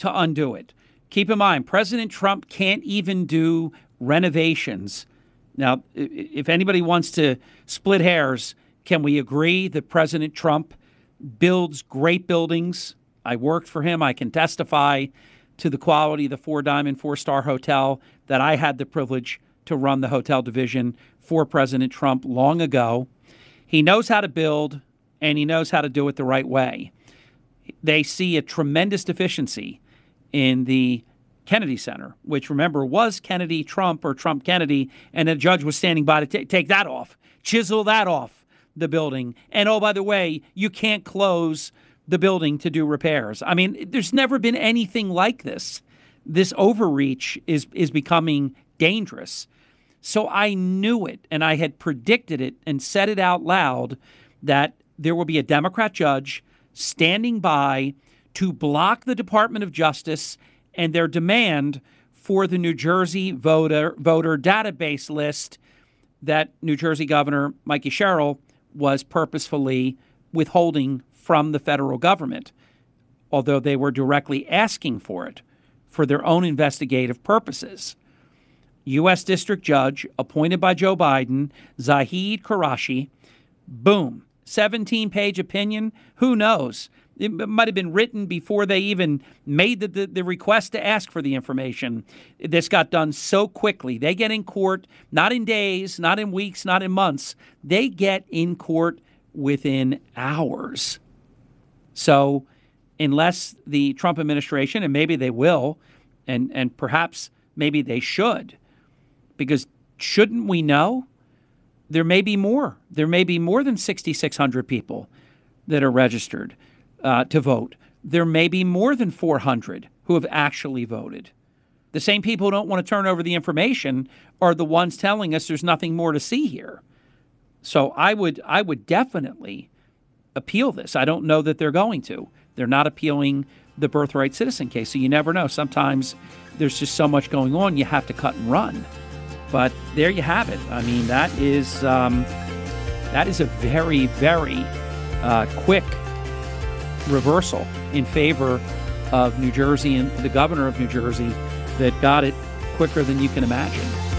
to undo it. Keep in mind, President Trump can't even do renovations. Now, if anybody wants to split hairs, can we agree that President Trump builds great buildings? I worked for him. I can testify to the quality of the Four Diamond, four-star hotel that I had the privilege to run the hotel division for President Trump long ago. He knows how to build, and he knows how to do it the right way. They see a tremendous deficiency in the Kennedy Center, which, remember, was Kennedy Trump or Trump Kennedy, and a judge was standing by to take that off, chisel that off the building. And, oh, by the way, you can't close the building to do repairs. I mean, there's never been anything like this. This overreach is becoming dangerous. So I knew it, and I had predicted it and said it out loud that there will be a Democrat judge standing by to block the Department of Justice and their demand for the New Jersey voter database list that New Jersey Governor Mikey Sherrill was purposefully withholding from the federal government, although they were directly asking for it for their own investigative purposes. U.S. District Judge appointed by Joe Biden, Zahid Qureshi, boom, 17-page opinion. Who knows? It might have been written before they even made the request to ask for the information. This got done so quickly. They get in court, not in days, not in weeks, not in months. They get in court within hours. So unless the Trump administration, and maybe they will, and perhaps maybe they should, because shouldn't we know? There may be more. There may be more than 6,600 people that are registered to vote. There may be more than 400 who have actually voted. The same people who don't want to turn over the information are the ones telling us there's nothing more to see here. So I would definitely appeal this. I don't know that they're going to. They're not appealing the birthright citizen case. So you never know. Sometimes there's just so much going on, you have to cut and run. But there you have it. I mean, that is a very, very quick reversal in favor of New Jersey and the governor of New Jersey that got it quicker than you can imagine.